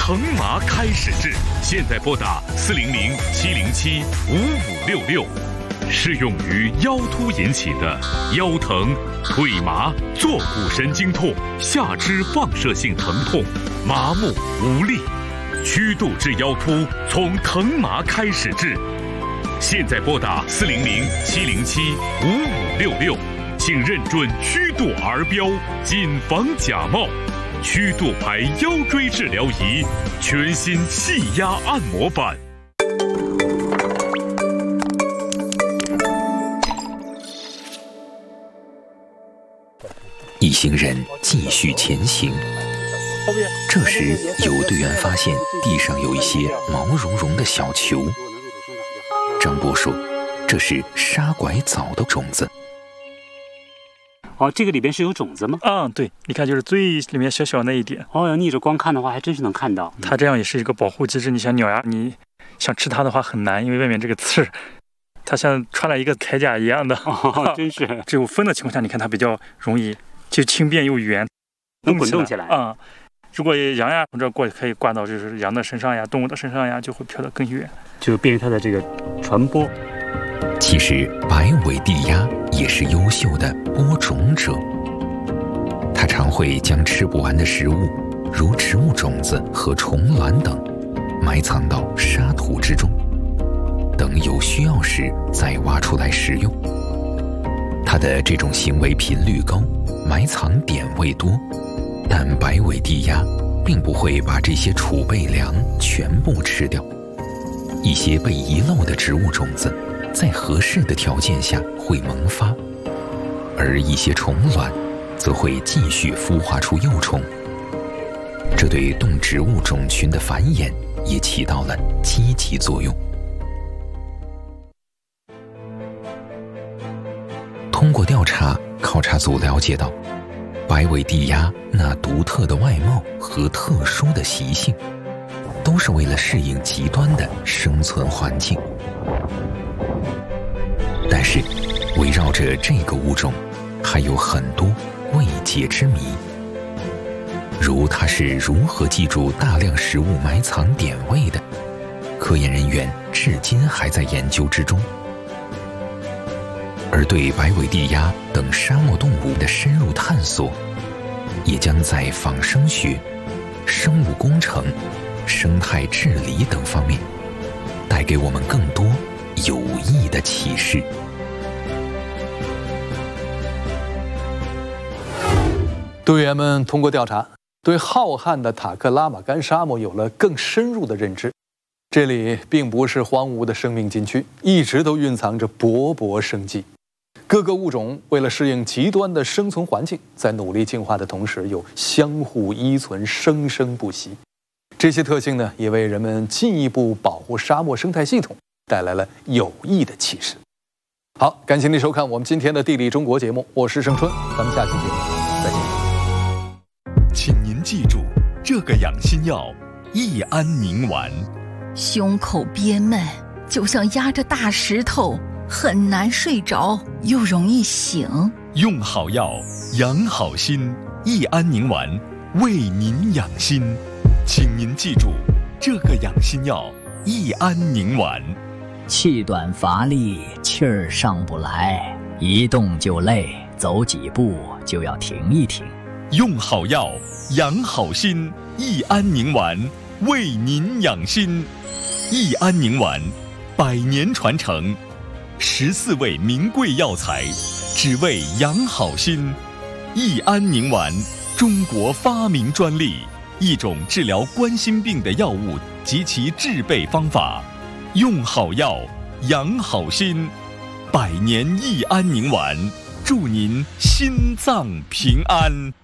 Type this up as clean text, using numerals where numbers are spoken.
藤麻开始治。现在拨打400-707-5566，适用于腰突引起的腰疼、腿麻、坐骨神经痛、下肢放射性疼痛、麻木无力。虚度治腰突，从藤麻开始治。现在拨打400-707-5566，请认准虚度儿标，谨防假冒。虚度牌腰椎治疗仪，全新气压按摩版。 一行人继续前行。这时，有队员发现地上有一些毛茸茸的小球。张波说：“这是沙拐枣的种子。” 哦，这个里边是有种子吗？ 对，你看，就是最里面小小那一点。 哦，要逆着光看的话，还真是能看到。 它这样也是一个保护机制。你像鸟呀，你想吃它的话很难，因为外面这个刺，它像穿了一个铠甲一样的。 真是。 只有风的情况下，你看它比较容易，就轻便又圆， 能滚动起来。 如果羊呀从这过可以挂到就是羊的身上呀、动物的身上呀，就会飘得更远， 就便于它的这个传播。 其实白尾地鸭也是优秀的播种者，它常会将吃不完的食物，如植物种子和虫卵等，埋藏到沙土之中，等有需要时再挖出来食用。它的这种行为频率高，埋藏点位多，但白尾地鸭并不会把这些储备粮全部吃掉。一些被遗漏的植物种子在合适的条件下会萌发，而一些虫卵则会继续孵化出幼虫，这对动植物种群的繁衍也起到了积极作用。通过调查，考察组了解到，白尾地鸭那独特的外貌和特殊的习性，都是为了适应极端的生存环境。但是，围绕着这个物种，还有很多未解之谜，如它是如何记住大量食物埋藏点位的，科研人员至今还在研究之中。而对白尾地鸭等沙漠动物的深入探索，也将在仿生学、生物工程、生态治理等方面带给我们更多有益的启示。 队员们通过调查，对浩瀚的塔克拉玛干沙漠有了更深入的认知。这里并不是荒芜的生命禁区，一直都蕴藏着勃勃生机。各个物种为了适应极端的生存环境，在努力进化的同时，又相互依存，生生不息。这些特性呢，也为人们进一步保护沙漠生态系统带来了有益的启示。好，感谢您收看我们今天的《地理中国》节目，我是盛春，咱们下期节目再见。 请您记住，这个养心药益安宁丸。 胸口憋闷，就像压着大石头，很难睡着，又容易醒。 用好药，养好心，益安宁丸为您养心。请您记住，这个养心药益安宁丸。 气短乏力，气儿上不来，一动就累，走几步就要停一停。 用好药，养好心，益安宁丸为您养心。益安宁丸100年传承，14味名贵药材，只为养好心。益安宁丸，中国发明专利，一种治疗冠心病的药物及其制备方法。用好药，养好心，100年益安宁丸，祝您心脏平安。